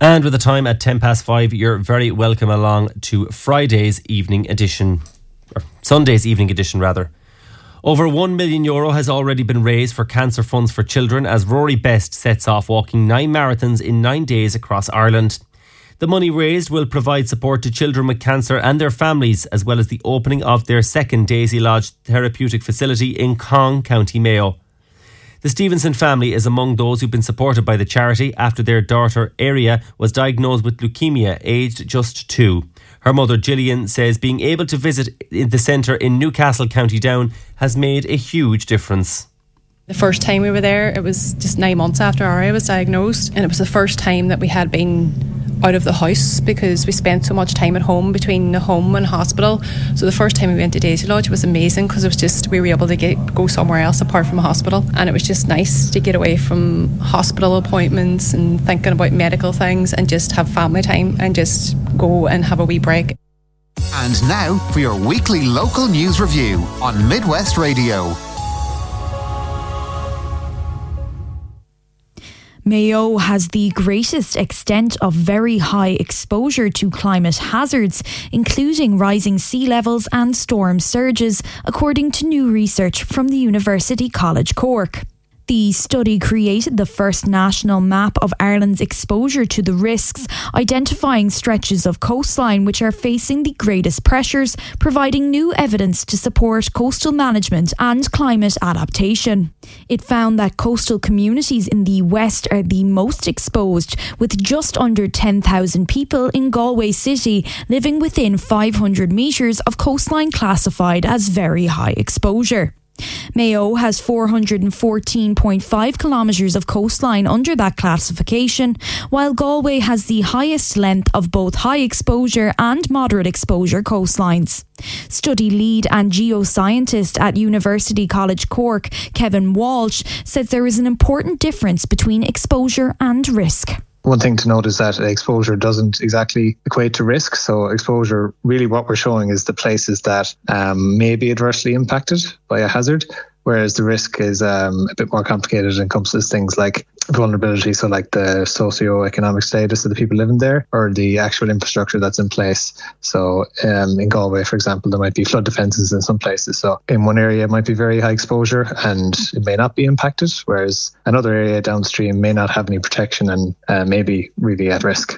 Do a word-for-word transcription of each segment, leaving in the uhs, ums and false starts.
And with the time at ten past five, you're very welcome along to Friday's evening edition, or Sunday's evening edition rather. Over one million euro has already been raised for cancer funds for children as Rory Best sets off walking nine marathons in nine days across Ireland. The money raised will provide support to children with cancer and their families, as well as the opening of their second Daisy Lodge therapeutic facility in Cong, County Mayo. The Stevenson family is among those who've been supported by the charity after their daughter Aria was diagnosed with leukaemia, aged just two. Her mother Gillian says being able to visit the centre in Newcastle, County Down has made a huge difference. The first time we were there, it was just nine months after Aria was diagnosed, and it was the first time that we had been out of the house because we spent so much time at home between the home and hospital. So the first time we went to Daisy Lodge was amazing because it was just, we were able to get go somewhere else apart from a hospital, and it was just nice to get away from hospital appointments and thinking about medical things and just have family time and just go and have a wee break. And now for your weekly local news review on Midwest Radio. Mayo has the greatest extent of very high exposure to climate hazards, including rising sea levels and storm surges, according to new research from the University College Cork. The study created the first national map of Ireland's exposure to the risks, identifying stretches of coastline which are facing the greatest pressures, providing new evidence to support coastal management and climate adaptation. It found that coastal communities in the west are the most exposed, with just under ten thousand people in Galway City living within five hundred metres of coastline classified as very high exposure. Mayo has four hundred fourteen point five kilometres of coastline under that classification, while Galway has the highest length of both high exposure and moderate exposure coastlines. Study lead and geoscientist at University College Cork, Kevin Walsh, says there is an important difference between exposure and risk. One thing to note is that exposure doesn't exactly equate to risk. So exposure, really what we're showing is the places that um, may be adversely impacted by a hazard, whereas the risk is um, a bit more complicated and encompasses things like vulnerability, so like the socio-economic status of the people living there or the actual infrastructure that's in place. So um, in Galway, for example, there might be flood defences in some places. So in one area it might be very high exposure and it may not be impacted, whereas another area downstream may not have any protection and uh, may be really at risk.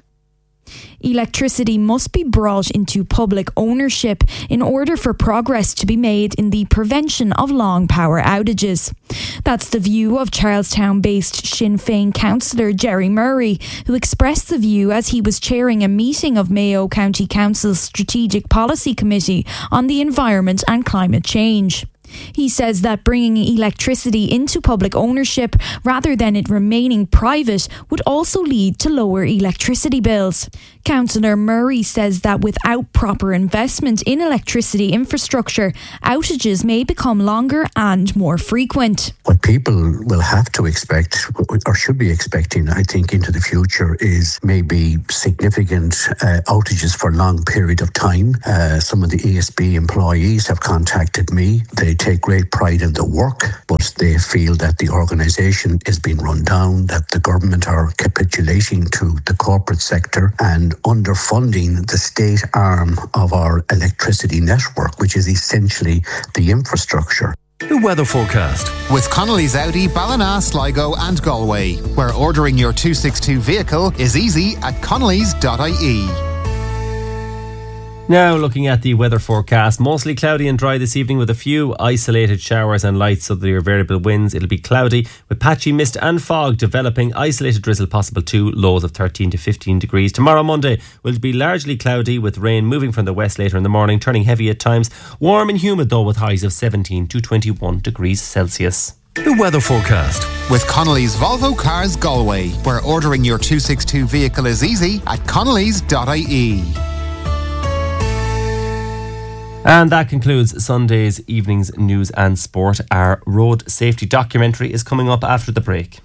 Electricity must be brought into public ownership in order for progress to be made in the prevention of long power outages. That's the view of Charlestown-based Sinn Féin councillor Jerry Murray, who expressed the view as he was chairing a meeting of Mayo County Council's Strategic Policy Committee on the Environment and Climate Change. He says that bringing electricity into public ownership rather than it remaining private would also lead to lower electricity bills. Councillor Murray says that without proper investment in electricity infrastructure, outages may become longer and more frequent. What people will have to expect, or should be expecting, I think, into the future is maybe significant uh, outages for a long period of time. Uh, some of the E S B employees have contacted me. They take great pride in the work, but they feel that the organisation is being run down, that the government are capitulating to the corporate sector and underfunding the state arm of our electricity network, which is essentially the infrastructure. The weather forecast with Connolly's Audi, Ballina, Sligo and Galway, where ordering your two sixty-two vehicle is easy at connellys dot I E. Now looking at the weather forecast, mostly cloudy and dry this evening with a few isolated showers and light so there are variable winds. It'll be cloudy with patchy mist and fog developing, isolated drizzle possible too, lows of thirteen to fifteen degrees. Tomorrow Monday will be largely cloudy with rain moving from the west later in the morning, turning heavy at times. Warm and humid though with highs of seventeen to twenty-one degrees Celsius. The weather forecast with Connolly's Volvo Cars Galway, where ordering your two sixty-two vehicle is easy at connellys dot I E. And that concludes Sunday's evening's news and sport. Our road safety documentary is coming up after the break.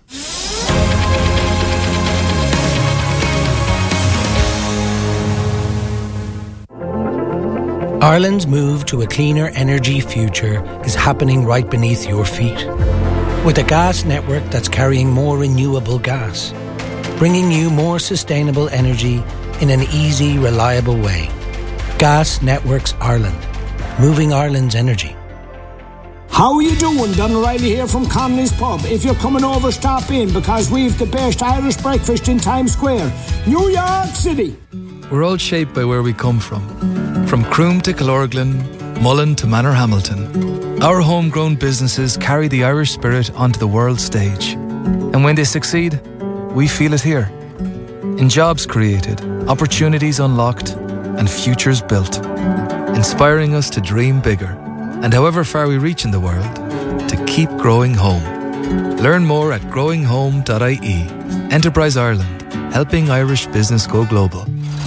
Ireland's move to a cleaner energy future is happening right beneath your feet. With a gas network that's carrying more renewable gas. bringing you more sustainable energy in an easy, reliable way. Gas Networks Ireland, moving Ireland's energy. How are you doing? Don O'Reilly here from Connolly's Pub. If you're coming over, stop in because we've the best Irish breakfast in Times Square, New York City. We're all shaped by where we come from. From Croom to Killorglin, Mullen to Manorhamilton. Our homegrown businesses carry the Irish spirit onto the world stage. And when they succeed, we feel it here. In jobs created, opportunities unlocked, and futures built. Inspiring us to dream bigger. And however far we reach in the world, to keep growing home. Learn more at growing home dot I E. Enterprise Ireland, helping Irish business go global.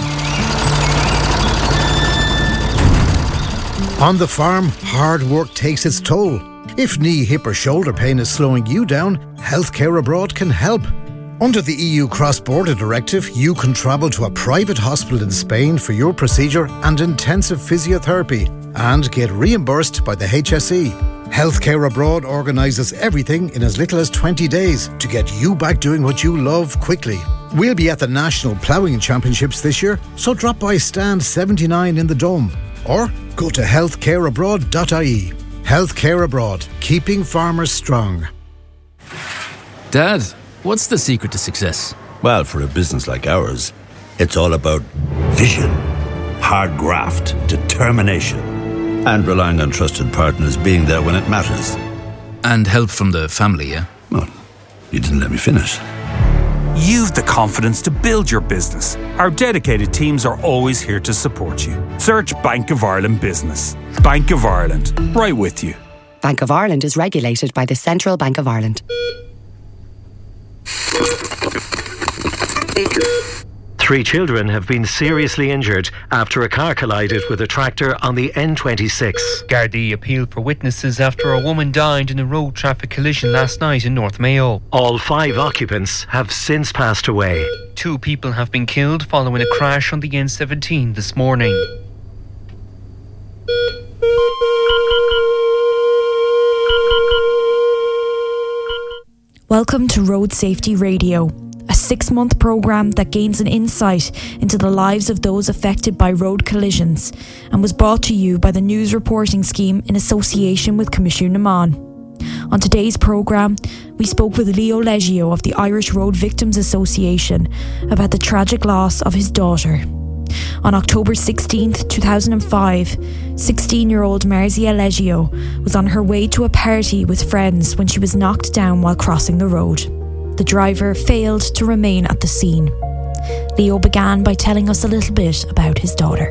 On the farm, hard work takes its toll. If knee, hip or shoulder pain is slowing you down, Healthcare Abroad can help. Under the E U Cross-Border Directive, you can travel to a private hospital in Spain for your procedure and intensive physiotherapy and get reimbursed by the H S E. Healthcare Abroad organises everything in as little as twenty days to get you back doing what you love quickly. We'll be at the National Ploughing Championships this year, so drop by stand seventy-nine in the Dome or go to healthcare abroad dot I E. Healthcare Abroad, keeping farmers strong. Dad, what's the secret to success? Well, for a business like ours, it's all about vision, hard graft, determination, and relying on trusted partners being there when it matters. And help from the family, yeah? Well, you didn't let me finish. You've the confidence to build your business. Our dedicated teams are always here to support you. Search Bank of Ireland Business. Bank of Ireland, right with you. Bank of Ireland is regulated by the Central Bank of Ireland. Three children have been seriously injured after a car collided with a tractor on the N twenty-six. Gardaí appealed for witnesses after a woman died in a road traffic collision last night in North Mayo. All five occupants have since passed away. Two people have been killed following a crash on the N seventeen this morning. Welcome to Road Safety Radio, a six-month programme that gains an insight into the lives of those affected by road collisions and was brought to you by the News Reporting Scheme in association with Commission Naman. On today's programme, we spoke with Leo Leggio of the Irish Road Victims Association about the tragic loss of his daughter. On October sixteenth, two thousand five, sixteen-year-old Marzia Leggio was on her way to a party with friends when she was knocked down while crossing the road. The driver failed to remain at the scene. Leo began by telling us a little bit about his daughter.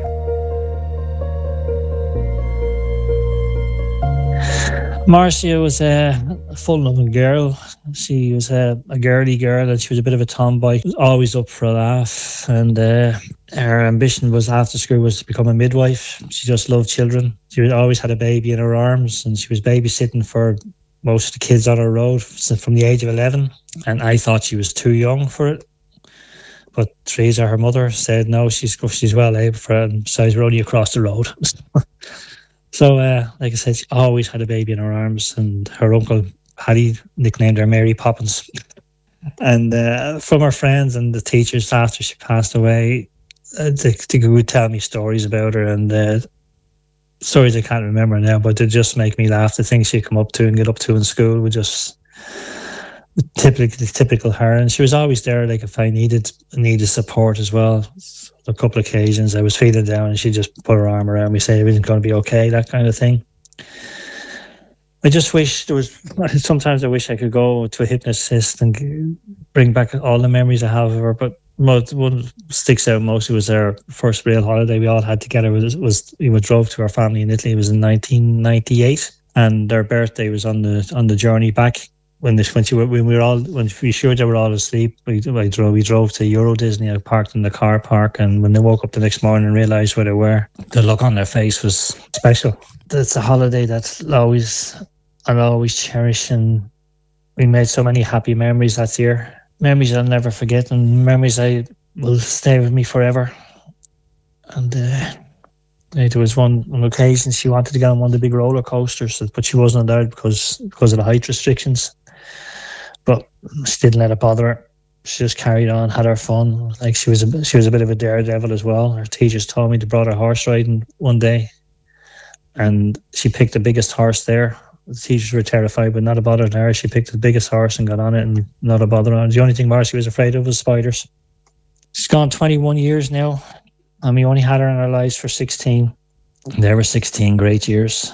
Marcia was a fun-loving girl. She was a, a girly girl and she was a bit of a tomboy. She was always up for a laugh, and uh, her ambition was after school was to become a midwife. She just loved children. She always had a baby in her arms, and she was babysitting for most of the kids on her road from the age of eleven. And I thought she was too young for it. But Teresa, her mother, said no, she's she's well able for it, and besides, we're only across the road. So, uh, like I said, she always had a baby in her arms, and her uncle, Paddy, nicknamed her Mary Poppins. And uh, from her friends and the teachers after she passed away, uh, they, they would tell me stories about her, and uh, stories I can't remember now, but they just make me laugh. The things she'd come up to and get up to in school were just typical, typical her. And she was always there, like if I needed needed support as well. A couple of occasions I was feeling down and she just put her arm around me, say everything's going to be okay, that kind of thing. I just wish there was, sometimes I wish I could go to a hypnotist and bring back all the memories I have of her, but what sticks out mostly was our first real holiday we all had together. Was, was we drove to our family in Italy. It was in nineteen ninety-eight, and their birthday was on the on the journey back. When this, when, she, when we were all, when we sure they were all asleep, we, we drove. We drove to Euro Disney. I parked in the car park, and when they woke up the next morning and realised where they were, the look on their face was special. It's a holiday that I'll always, I'll always cherish, and we made so many happy memories that year. Memories I'll never forget, and memories I will stay with me forever. And uh, there was one, one occasion she wanted to get on one of the big roller coasters, but she wasn't allowed because because of the height restrictions. But she didn't let it bother her. she just carried on, had her fun. Like she was a she was a bit of a daredevil as well. Her teachers told me they brought her horse riding one day, and she picked the biggest horse there. The teachers were terrified, but not a bother to her. She picked the biggest horse and got on it, and not a bother on it. The only thing Marcy was afraid of was spiders. She's gone twenty-one years now, and we only had her in our lives for sixteen. There were sixteen great years.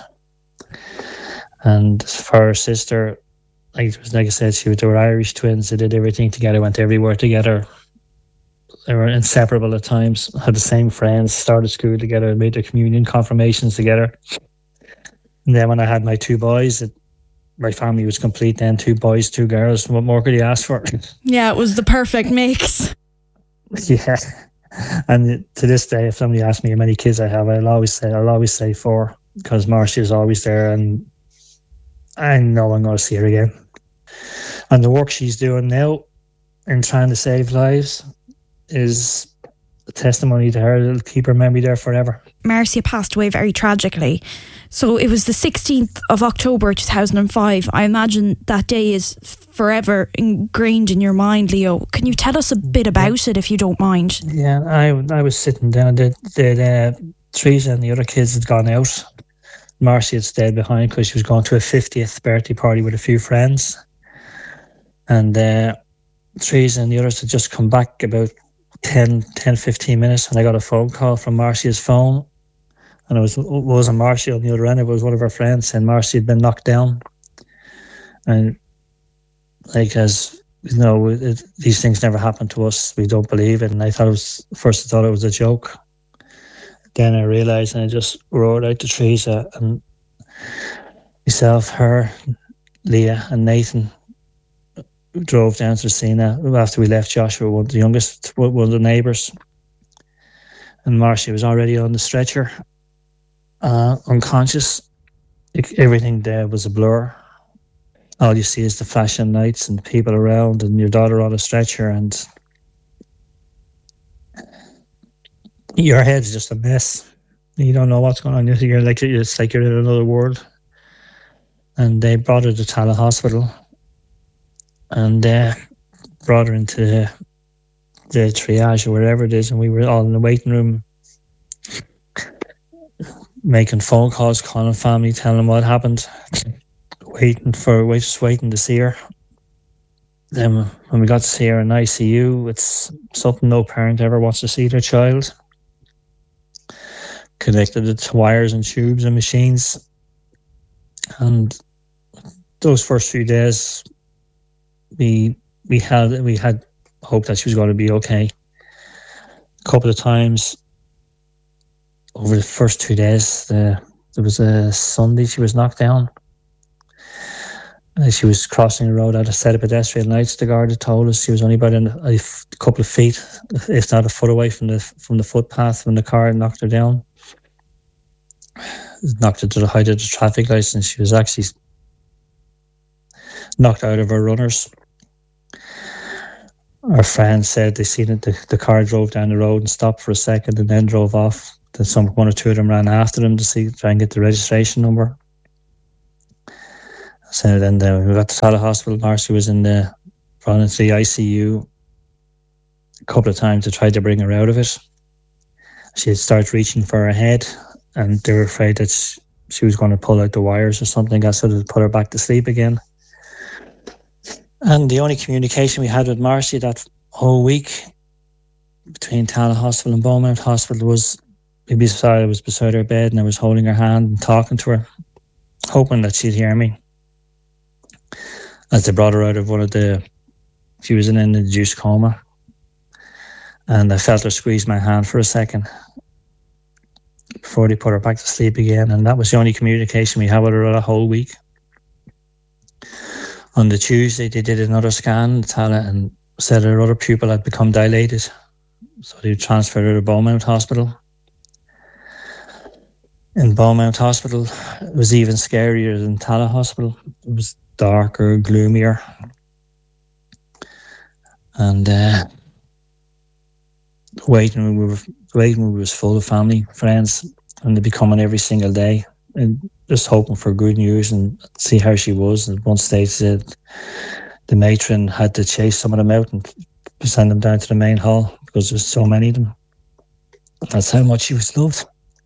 And for her sister, like, like I said, she was, they were Irish twins. They did everything together, went everywhere together. They were inseparable at times, had the same friends, started school together, made their communion confirmations together. And then when I had my two boys, it, my family was complete then, two boys, two girls. What more could you ask for? Yeah, it was the perfect mix. Yeah. And to this day, if somebody asks me how many kids I have, I'll always say I'll always say four, because Marcia is always there, and I know I'm going to see her again. And the work she's doing now in trying to save lives is a testimony to her. It'll keep her memory there forever. Marcia passed away very tragically. So it was the sixteenth of October two thousand five. I imagine that day is forever ingrained in your mind, Leo. Can you tell us a bit about it, if you don't mind? Yeah, I I was sitting down. The, the, uh, Teresa and the other kids had gone out. Marcia had stayed behind because she was going to a fiftieth birthday party with a few friends. And uh, Teresa and the others had just come back about ten, fifteen minutes, and I got a phone call from Marcia's phone. And it, was, it wasn't Marcia on the other end, it was one of her friends saying Marcia had been knocked down. And like, as you know, it, these things never happen to us. We don't believe it. And I thought it was, first I thought it was a joke. Then I realised, and I just roared out to Teresa, and myself, her, Leah and Nathan drove down to the scene after we left Joshua, one of the youngest, one of the neighbours. And Marcia was already on the stretcher. Uh, unconscious. Everything there was a blur. All you see is the flashing lights and people around, and your daughter on a stretcher, and your head's just a mess. You don't know what's going on. You're like, it's like you're in another world. And they brought her to Tallaght Hospital, and uh, brought her into the, the triage or wherever it is, and we were all in the waiting room, making phone calls, calling family, telling them what happened, waiting for, just waiting to see her. Then when we got to see her in I C U, it's something no parent ever wants to see their child. Connected it to wires and tubes and machines. And those first few days, we we had we had hope that she was going to be okay. A couple of times over the first two days, the, there was a Sunday she was knocked down. Uh, she was crossing the road at a set of pedestrian lights. The guard had told us she was only about a, a f- couple of feet, if not a foot away from the from the footpath when the car knocked her down. Knocked her to the height of the traffic lights, and she was actually knocked out of her runners. Our friends said they seen it. The, the car drove down the road and stopped for a second and then drove off. Then some one or two of them ran after them to see try and get the registration number. So then the, we got to Tallaght Hospital. Marcia was in the run into the I C U a couple of times to try to bring her out of it. She had started reaching for her head, and they were afraid that she, she was going to pull out the wires or something. I sort of put her back to sleep again. And the only communication we had with Marcia that whole week between Tallaght Hospital and Beaumont Hospital was, maybe sorry, I was beside her bed and I was holding her hand and talking to her, hoping that she'd hear me. As they brought her out of one of the, she was in an induced coma, and I felt her squeeze my hand for a second before they put her back to sleep again. And that was the only communication we had with her a whole week. On the Tuesday, they did another scan in Tallaght and said her other pupil had become dilated, so they transferred her to Beaumont Hospital. In Beaumont Hospital, it was even scarier than Tallaght Hospital. It was darker, gloomier. And uh, the waiting room, we were, the waiting room was full of family, friends, and they'd be coming every single day and just hoping for good news and see how she was. And at one stage, said the matron had to chase some of them out and we sent them down to the main hall because there's so many of them. That's how much she was loved.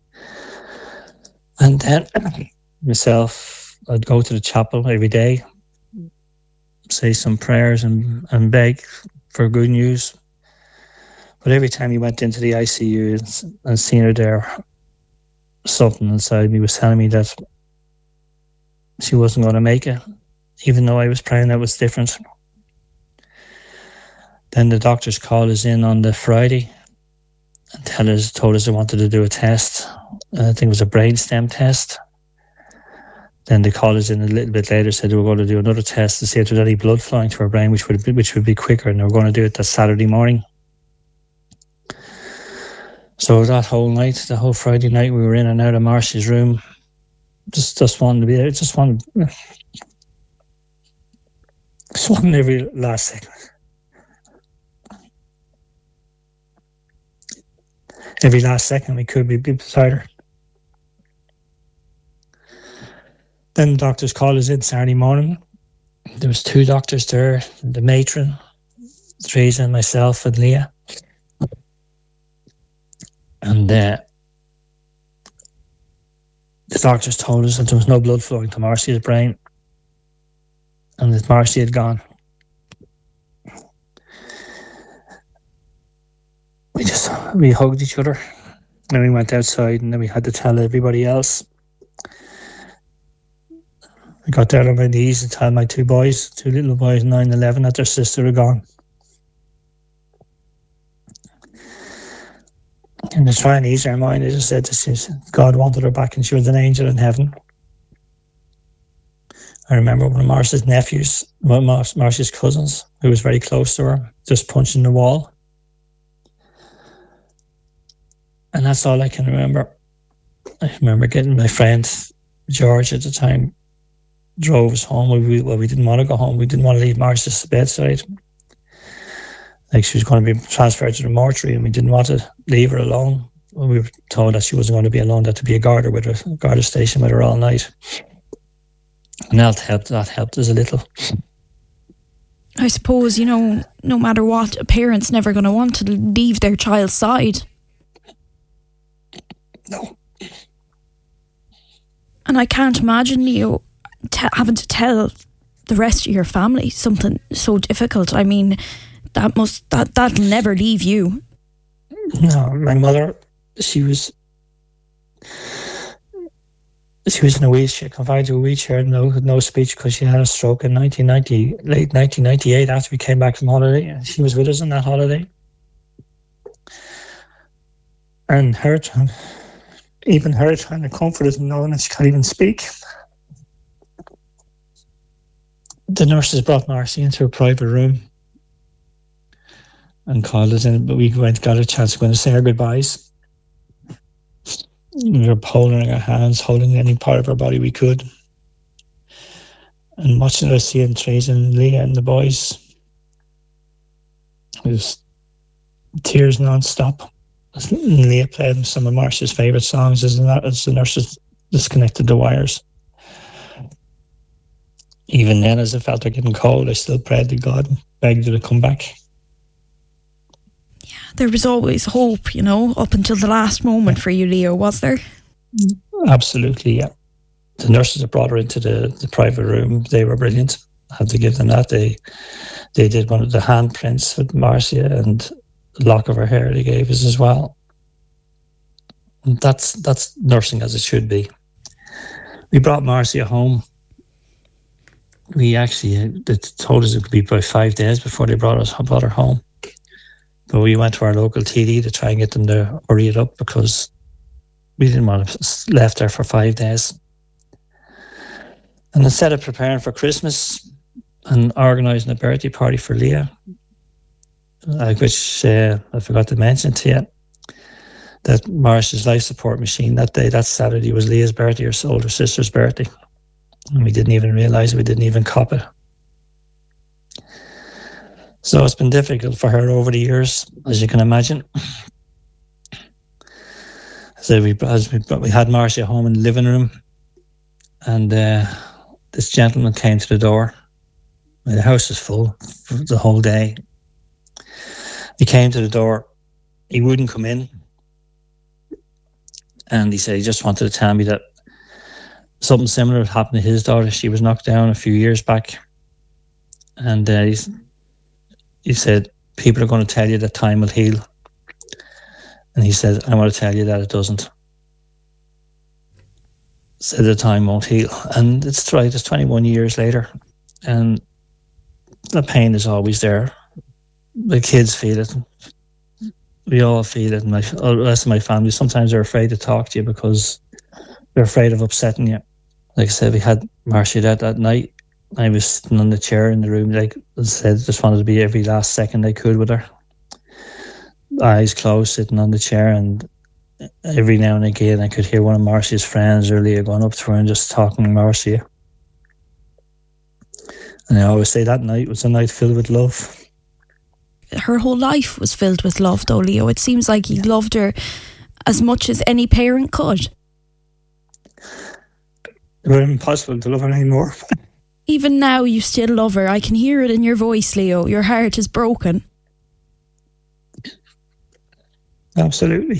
And then myself, I'd go to the chapel every day, say some prayers and, and beg for good news. But every time he went into the I C U and, and seen her there, something inside me was telling me that she wasn't going to make it, even though I was praying that was different. Then the doctors called us in on the Friday and tell us, told us they wanted to do a test. I think it was a brainstem test. Then they called us in a little bit later, said they were going to do another test to see if there was any blood flowing to her brain, which would be, which would be quicker, and they were going to do it that Saturday morning. So that whole night, the whole Friday night, we were in and out of Marcy's room, just just wanted to be there, just wanted, just wanted every last second. Every last second we could be beside her. Then the doctors called us in Saturday morning. There was two doctors there, the matron, Teresa and myself and Leah. And uh, the doctors told us that there was no blood flowing to Marcy's brain and that Marcy had gone. We just, we hugged each other and we went outside, and then we had to tell everybody else. I got down on my knees and told my two boys, two little boys, nine and eleven, that their sister had gone. And to try and ease their mind, I just said that God wanted her back and she was an angel in heaven. I remember one of Marcy's nephews, one of Marcy's cousins, who was very close to her, just punching the wall. And that's all I can remember. I remember getting my friend, George at the time, drove us home. We, well, we didn't want to go home. We didn't want to leave Marcy's bedside. Like she was going to be transferred to the mortuary and we didn't want to leave her alone. We were told that she wasn't going to be alone, that to be a guarder with her, a guarder station with her all night. And that helped, that helped us a little. I suppose, you know, no matter what, a parent's never going to want to leave their child's side. No. And I can't imagine you t- having to tell the rest of your family something so difficult. I mean, that must that that'll never leave you. No, my mother, she was she was in a wheelchair, confined to a wheelchair, no no speech, because she had a stroke in nineteen ninety, late nineteen ninety-eight, after we came back from holiday. She was with us on that holiday, and her trying, even her trying to comfort us, knowing that she can't even speak. The nurses brought Marcy into a private room and called us in, but we went got a chance to go and say our goodbyes. We were holding our hands, holding any part of our body we could, and watching us, seeing Teresa and Leah and the boys. It was tears non-stop. Leah played some of Marcy's favourite songs as the, as the nurses disconnected the wires. Even then, as I felt her getting cold, I still prayed to God and begged her to come back. Yeah, there was always hope, you know, up until the last moment for you, Leo, was there? Absolutely, yeah. The nurses that brought her into the, the private room, they were brilliant. I have to give them that. They they did one of the handprints with Marcia, and the lock of her hair they gave us as well. And that's that's nursing as it should be. We brought Marcia home. We actually, they told us it would be about five days before they brought us brought her home. But we went to our local T D to try and get them to hurry it up, because we didn't want to left there for five days. And instead of preparing for Christmas and organising a birthday party for Leah, uh, which uh, I forgot to mention to you, that Marcia's life support machine that day, that Saturday, was Leah's birthday, her older sister's birthday. And we didn't even realise, we didn't even cop it. So it's been difficult for her over the years, as you can imagine. So we, as we, we had Marcia home in the living room, and uh, this gentleman came to the door. The house was full for the whole day. He came to the door. He wouldn't come in. And he said he just wanted to tell me that something similar had happened to his daughter. She was knocked down a few years back. And uh, he's, he said, people are going to tell you that time will heal. And he said, I want to tell you that it doesn't. Said the time won't heal. And it's right, it's twenty-one years later. And the pain is always there. The kids feel it. We all feel it. And my, the rest of my family, sometimes they're afraid to talk to you because they're afraid of upsetting you. Like I said, we had Marcia that that night. I was sitting on the chair in the room, like I said, just wanted to be every last second I could with her. Eyes closed, sitting on the chair, and every now and again I could hear one of Marcia's friends or Leah going up to her and just talking to Marcia. And I always say that night was a night filled with love. Her whole life was filled with love, though, Leo. It seems like he loved her as much as any parent could. It would have been impossible to love her anymore. Even now, you still love her. I can hear it in your voice, Leo. Your heart is broken. Absolutely.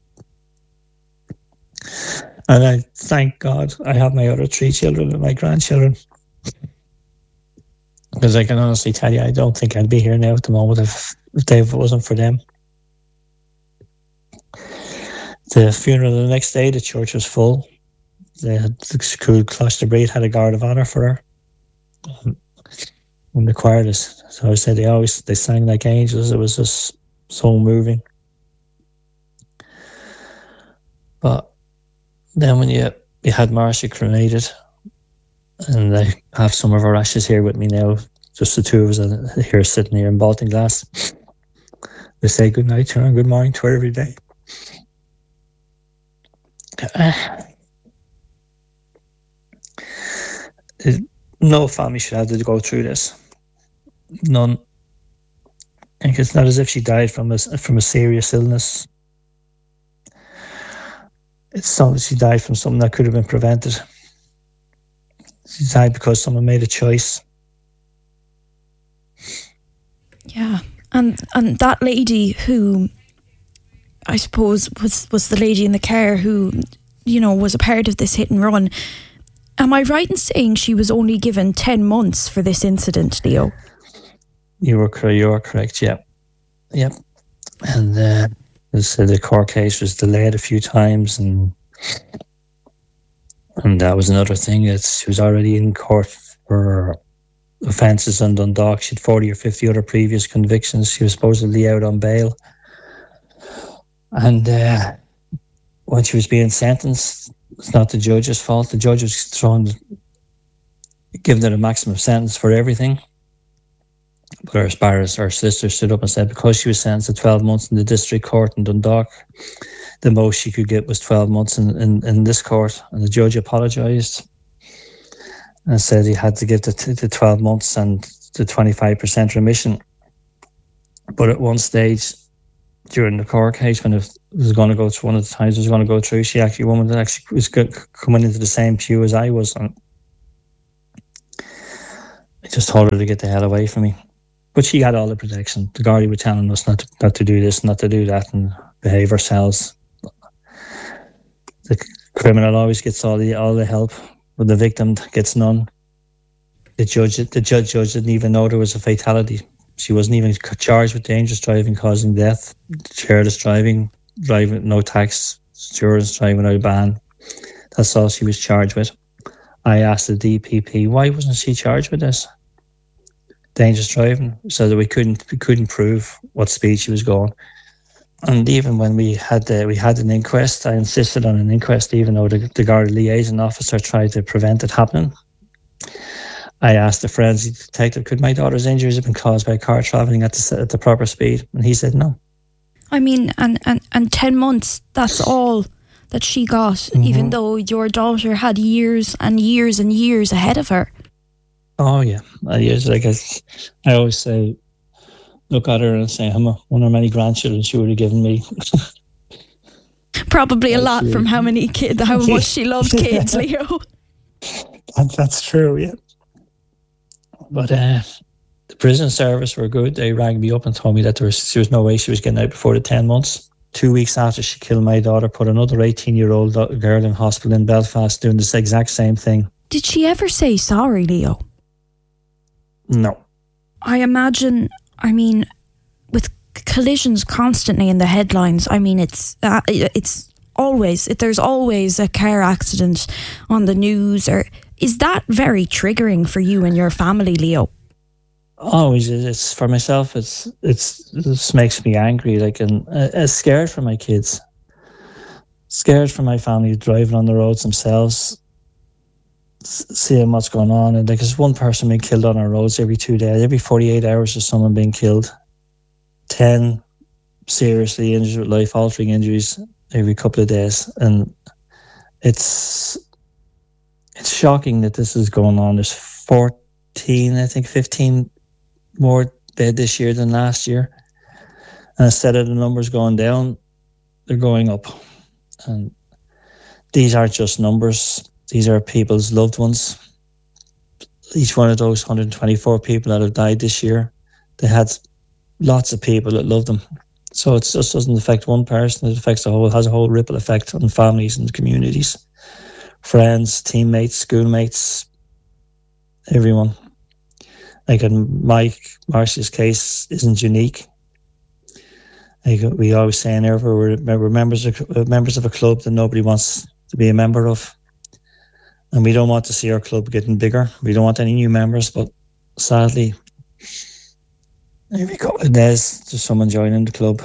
And I thank God I have my other three children and my grandchildren. Because I can honestly tell you, I don't think I'd be here now at the moment if, if they, if it wasn't for them. The funeral the next day, the church was full. They had, the school Cloister Breed had a guard of honour for her. Um, and the choir, is, so I said, they always they sang like angels. It was just so moving. But then when you, you had Marcia cremated, and I have some of her ashes here with me now, just the two of us here sitting here in Baltinglass. We say good night to her and good morning to her every day. Uh, no family should have to go through this. None. And it's not as if she died from a, from a serious illness. It's so she died from something that could have been prevented. She died because someone made a choice. Yeah, and and that lady who, I suppose, was, was the lady in the car who, you know, was a part of this hit and run. Am I right in saying she was only given ten months for this incident, Leo? You were, you were correct, yeah. Yep. And uh, so the court case was delayed a few times, and and that was another thing. It's, she was already in court for offences on Dundalk. She had forty or fifty other previous convictions. She was supposedly out on bail. And uh, when she was being sentenced, it's not the judge's fault. The judge was throwing, giving her a maximum sentence for everything. But our barrister, our solicitor, stood up and said because she was sentenced to twelve months in the district court in Dundalk, the most she could get was twelve months in, in, in this court. And the judge apologised and said he had to give the, the twelve months and the twenty-five percent remission. But at one stage during the court case, when it was going to go through, one of the times it was going to go through, she actually, a woman that actually was coming into the same pew as I was. And I just told her to get the hell away from me. But she had all the protection. The Gardaí were telling us not to, not to do this, not to do that, and behave ourselves. The criminal always gets all the all the help, but the victim gets none. The judge, the judge, judge didn't even know there was a fatality. She wasn't even charged with dangerous driving causing death, careless driving, driving no tax, insurance, driving without ban. That's all she was charged with. I asked the D P P, why wasn't she charged with this? Dangerous driving, so that we couldn't we couldn't prove what speed she was going. And even when we had the, we had an inquest, I insisted on an inquest, even though the, the Garda liaison officer tried to prevent it happening. I asked the forensic detective, could my daughter's injuries have been caused by car travelling at the, at the proper speed? And he said no. I mean, and, and, and ten months, that's all that she got, mm-hmm. even though your daughter had years and years and years ahead of her. Oh, yeah. Years, like I, I always say, look at her and say, how one or many grandchildren she would have given me. Probably a lot from how many kids, how much she loved kids, Leo. That, that's true, yeah. But uh, the prison service were good. They rang me up and told me that there was, there was no way she was getting out before the ten months. Two weeks after she killed my daughter, put another eighteen-year-old girl in hospital in Belfast doing this exact same thing. Did she ever say sorry, Leo? No. I imagine, I mean, with collisions constantly in the headlines, I mean, it's uh, it's always, there's always a car accident on the news. Or is that very triggering for you and your family, Leo? Always. It's for myself. It's it's it just makes me angry. Like, and uh, scared for my kids, scared for my family driving on the roads themselves, seeing what's going on. And like, there's one person being killed on our roads every two days. Every forty-eight hours, there's someone being killed. Ten seriously injured with life-altering injuries every couple of days, and it's it's shocking that this is going on. There's fourteen, I think, fifteen more dead this year than last year, and instead of the numbers going down, they're going up. And these aren't just numbers. These are people's loved ones. Each one of those one hundred twenty-four people that have died this year, they had lots of people that love them. So it just doesn't affect one person. It affects the whole, has a whole ripple effect on families and communities, friends, teammates, schoolmates, everyone. Like in Mike, Marcia's case isn't unique. Like we always say in Erva, we're, we're members of, members of a club that nobody wants to be a member of. And we don't want to see our club getting bigger. We don't want any new members, but sadly, every couple of days, there's someone joining the club.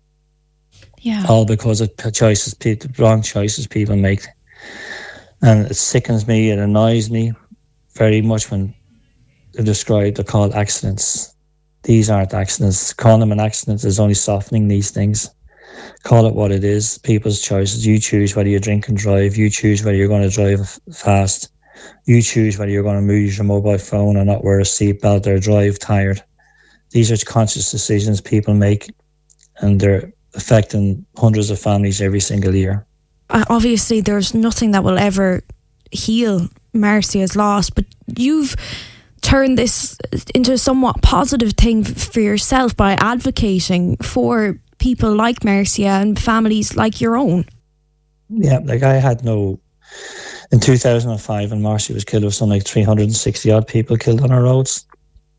Yeah. All because of choices, people, wrong choices people make. And it sickens me, it annoys me very much when they're described, they're called accidents. These aren't accidents. Calling them an accident is only softening these things. Call it what it is, people's choices. You choose whether you drink and drive. You choose whether you're going to drive fast. You choose whether you're going to use your mobile phone or not wear a seatbelt or drive tired. These are conscious decisions people make, and they're affecting hundreds of families every single year. Uh, obviously, there's nothing that will ever heal Marcia's loss, but you've turned this into a somewhat positive thing for yourself by advocating for people like Marcia and families like your own. Yeah, like I had no... In two thousand five, when Marcia was killed, there was something like three hundred sixty odd people killed on our roads.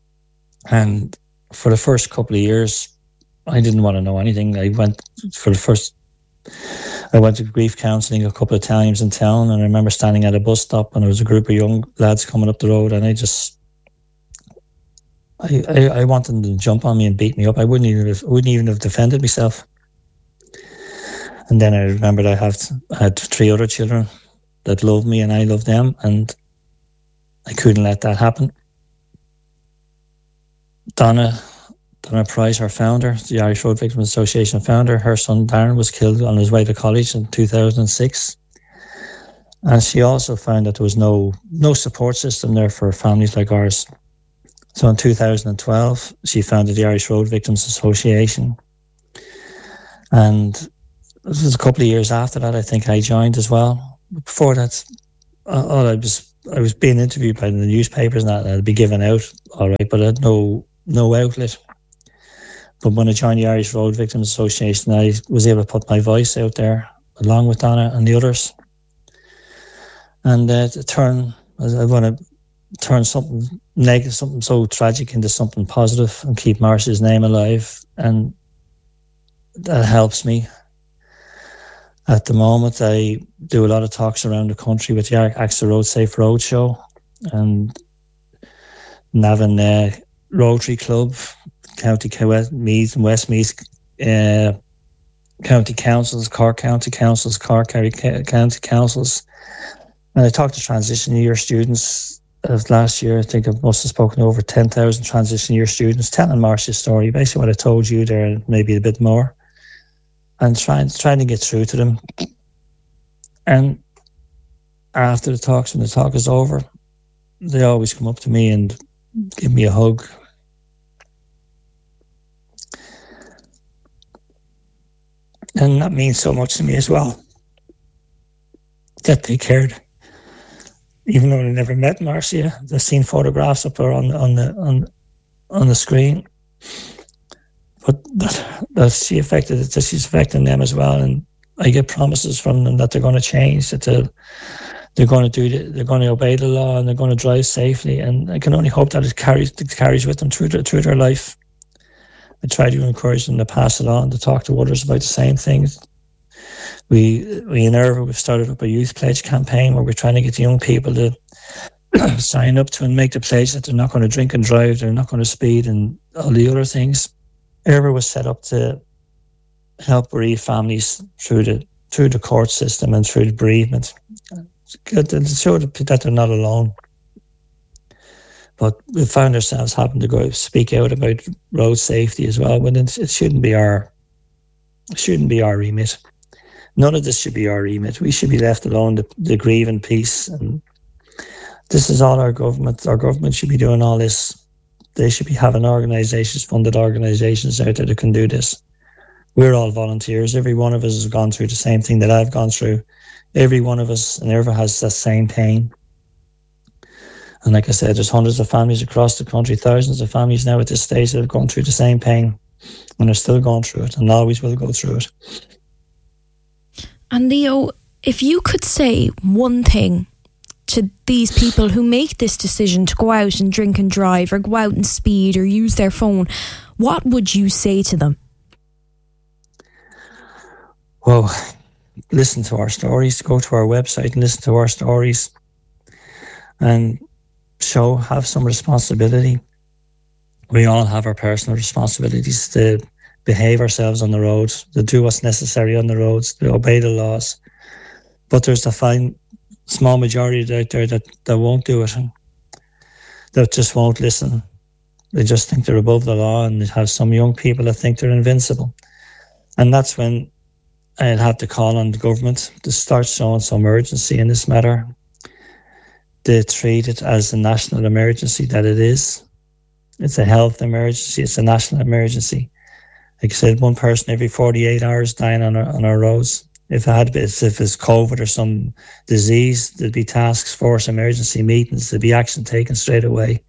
And for the first couple of years, I didn't want to know anything. I went for the first... I went to grief counselling a couple of times in town, and I remember standing at a bus stop and there was a group of young lads coming up the road, and I just... I, I, I wanted them to jump on me and beat me up. I wouldn't even have, wouldn't even have defended myself. And then I remembered I, have, I had three other children that loved me and I loved them, and I couldn't let that happen. Donna, Donna Price, our founder, the Irish Road Victims Association founder, her son Darren was killed on his way to college in two thousand six. And she also found that there was no no support system there for families like ours. So in two thousand twelve, she founded the Irish Road Victims Association. And this was a couple of years after that, I think I joined as well. Before that, all I was I was being interviewed by the newspapers and that, and I'd be given out, all right, but I had no no outlet. But when I joined the Irish Road Victims Association, I was able to put my voice out there, along with Donna and the others. And uh, to turn, I want to turn something negative, something so tragic into something positive and keep Marcia's name alive. And that helps me. At the moment, I do a lot of talks around the country with the Axe the Road Safe Road Show and Navan uh, Rotary Club, County Meath and Westmeath uh, County Councils, Cork County Councils, Cork County Councils. And I talked to transition year students of last year. I think I must have spoken to over ten thousand transition year students, telling Marcia's story, basically what I told you there, and maybe a bit more, and trying trying to get through to them. And after the talks, when the talk is over, they always come up to me and give me a hug. And that means so much to me as well, that they cared. Even though they never met Marcia, they've seen photographs of her on on the on on the screen. But that, that's she affected it. She's affecting them as well, and I get promises from them that they're going to change, that they're, they're going to do, the, they're going to obey the law, and they're going to drive safely. And I can only hope that it carries it carries with them through their, through their life. I try to encourage them to pass it on, to talk to others about the same things. We, we in Erva, we've started up a youth pledge campaign where we're trying to get the young people to sign up to and make the pledge that they're not going to drink and drive, they're not going to speed, and all the other things. Erva was set up to help bereaved families through the through the court system and through the bereavement. It's good to show that they're not alone. But we found ourselves having to go speak out about road safety as well, when it, it shouldn't be our it shouldn't be our remit. None of this should be our remit. We should be left alone to, to grieve in peace. And this is all our government. Our government should be doing all this. They should be having organisations, funded organisations out there that can do this. We're all volunteers. Every one of us has gone through the same thing that I've gone through. Every one of us and ever has the same pain. And like I said, there's hundreds of families across the country, thousands of families now at this stage that have gone through the same pain, and are still going through it, and always will go through it. And Leo, if you could say one thing to these people who make this decision to go out and drink and drive, or go out and speed, or use their phone, what would you say to them? Well, listen to our stories, go to our website and listen to our stories, and show, have some responsibility. We all have our personal responsibilities to behave ourselves on the road, to do what's necessary on the roads, to obey the laws. But there's a fine small majority out there that, that won't do it, that just won't listen. They just think they're above the law, and they have some young people that think they're invincible. And that's when I'd have to call on the government to start showing some urgency in this matter. They treat it as a national emergency that it is. It's a health emergency. It's a national emergency. Like I said, one person every forty-eight hours dying on our, on our roads. If it had been, if it's COVID or some disease, there'd be task force emergency meetings. There'd be action taken straight away.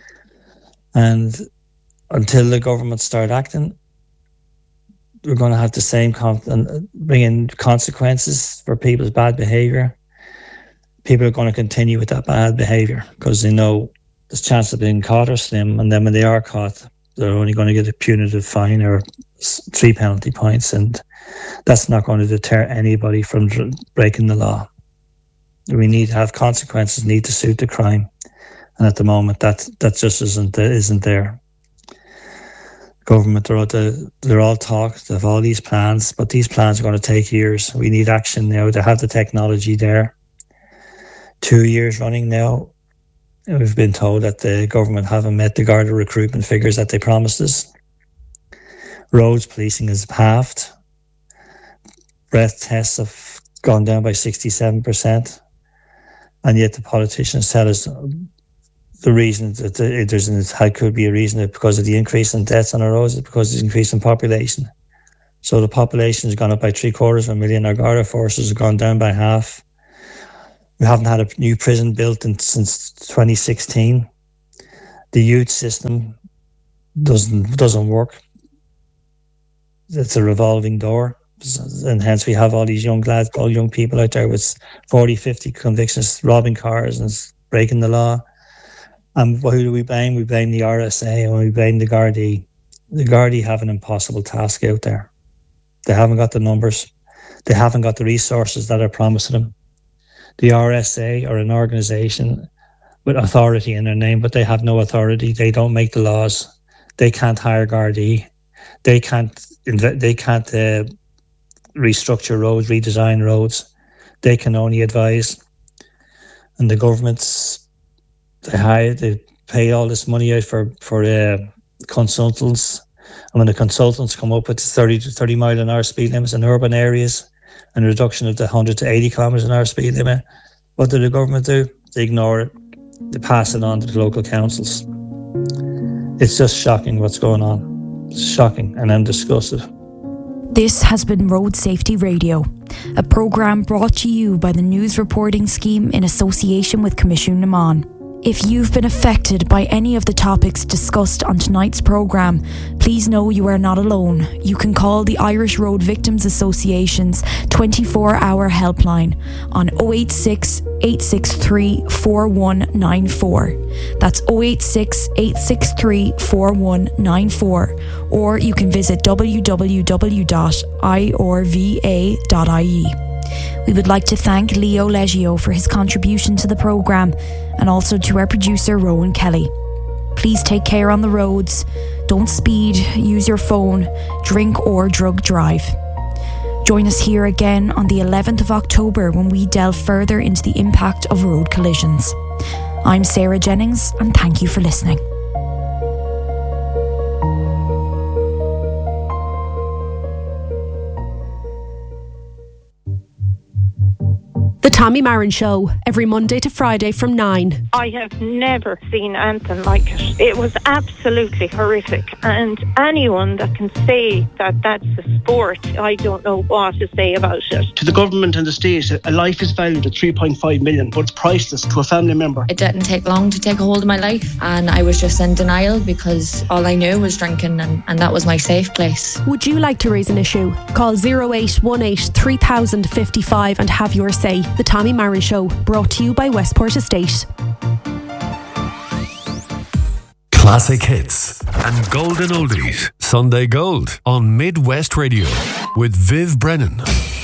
And until the government start acting, we're going to have the same con- bring in consequences for people's bad behaviour. People are going to continue with that bad behaviour because they know the chance of being caught are slim, and then when they are caught, they're only going to get a punitive fine or three penalty points, and that's not going to deter anybody from breaking the law. We need to have consequences, need to suit the crime, and at the moment that that just isn't isn't there. Government, they're all, they're all talk, they have all these plans, but these plans are going to take years. We need action now to have the technology there. Two years running now, we've been told that the government haven't met the Garda recruitment figures that they promised us. Roads policing is halved. Breath tests have gone down by sixty-seven percent. And yet the politicians tell us the reason that there's how could be a reason that because of the increase in deaths on our roads is because of the increase in population. So the population has gone up by three quarters of a million. Our Garda forces have gone down by half. We haven't had a new prison built in, since twenty sixteen. The youth system doesn't doesn't work. It's a revolving door, and hence we have all these young lads, all young people out there with forty, fifty convictions, robbing cars and breaking the law. And who do we blame? We blame the R S A and we blame the Gardaí. The Gardaí have an impossible task out there. They haven't got the numbers. They haven't got the resources that are promised them. The R S A are an organisation with authority in their name, but they have no authority. They don't make the laws. They can't hire Gardaí. They can't. They can't uh, restructure roads, redesign roads. They can only advise. And the governments, they hire, they pay all this money out for for uh, consultants. And when the consultants come up with thirty to thirty mile an hour speed limits in urban areas, and a reduction of the one hundred to eighty kilometres an hour speed limit, what do the government do? They ignore it. They pass it on to the local councils. It's just shocking what's going on. It's shocking, and I'm disgusted. This has been Road Safety Radio, a programme brought to you by the News Reporting Scheme in association with Commission Naman. If you've been affected by any of the topics discussed on tonight's programme, please know you are not alone. You can call the Irish Road Victims Association's twenty-four hour helpline on oh eight six, eight six three, four one nine four. That's oh eight six, eight six three, four one nine four. Or you can visit w w w dot i r v a dot i e. We would like to thank Leo Leggio for his contribution to the programme, and also to our producer Rowan Kelly. Please take care on the roads, don't speed, use your phone, drink or drug drive. Join us here again on the eleventh of October when we delve further into the impact of road collisions. I'm Sarah Jennings, and thank you for listening. The Tommy Marin Show, every Monday to Friday from nine. I have never seen anything like it. It was absolutely horrific. And anyone that can say that that's a sport, I don't know what to say about it. To the government and the state, a life is valued at three point five million, but it's priceless to a family member. It didn't take long to take a hold of my life, and I was just in denial because all I knew was drinking, and, and that was my safe place. Would you like to raise an issue? Call oh eight one eight, three thousand fifty-five and have your say. The Tommy Marin Show, brought to you by Westport Estate. Classic hits and golden oldies. Sunday Gold on Midwest Radio with Viv Brennan.